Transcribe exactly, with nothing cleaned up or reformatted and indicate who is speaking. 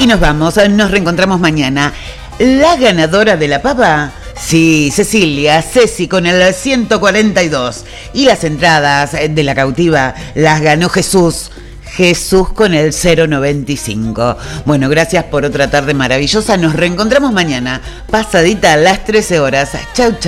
Speaker 1: Y nos vamos, nos reencontramos mañana. La ganadora de la pava, sí, Cecilia, Ceci con el ciento cuarenta y dos. Y las entradas de la cautiva las ganó Jesús. Jesús con el cero noventa y cinco. Bueno, gracias por otra tarde maravillosa. Nos reencontramos mañana, pasadita a las trece horas. Chau, chau.